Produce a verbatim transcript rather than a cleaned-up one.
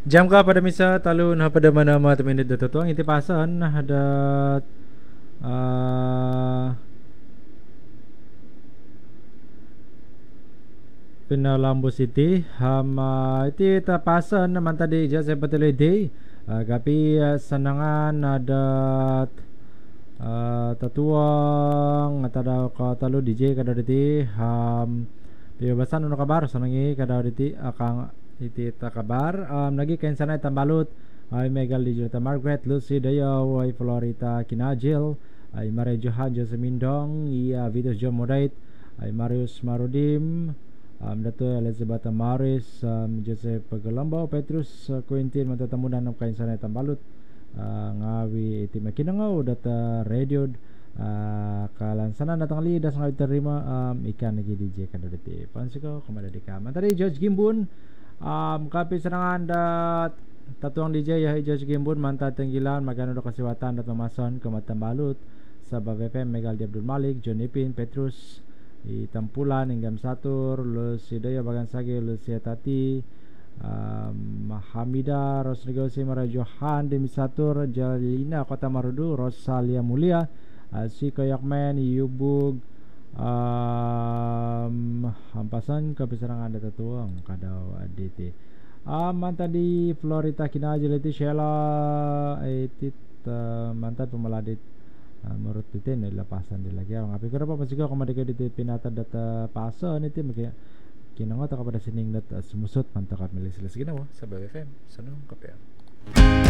Jam ka pada misa talun ha pada mana ma teminit da tuang iti pasan ada ah Pinalambo City hama iti ta pasan naman tadi ja sa patuloy day ah, kapi ah, sanangan adat ah, tatuang atadaw ka talo D J kada diti ham pibabasan uno kabar sanangi kada diti akang iti ta kabar um, nagi kain sanay tambalot ay Megal di Jota Margaret Lucy Dayaw ay Florita Kinajil ay Maria Johan Jose Mindong iya Vitos John Morait ay Marius Marudim um, dato Elizabeth Amaris um, Joseph Paglambaw Petrus uh, Quintin matatamunan ng kain sanay tambalot uh, ngawi iti makinangaw data radio uh, kalansanan natang lidas nga iterima um, ikan nagi D J kadaditi pansiko kumadadi ka matari George Gimbun um, kapi sanangan dat tatuang D J yahay George Gimbun manta tenggilan magano do kasiwatan dat mamason kumatambalut sa Bab F M Megal di Abdul Malik John Ipin Petrus Itampulan Inggam Satur Lucy Daya Bagansagi Lucy Tati um, Hamida Rosnegosi Marajohan Demi Satur Jalina Kota Marudu Rosalia Mulia uh, Si Koyakmen Yubug um, Hampasan Kapisarangan Data Tuang Kadaw Aditi um, Manta di Florita Kinajil Iti Sheila Itit uh, Manta Pumaladit Uh, menurut itu nih lapasan di lagi ang api ko pa pasigaw kung madika dito pinatad data paso nito magkaya kinangot ako pada sining data sumusot mantakap milis-lis ginawa sa B F M sanong kapya.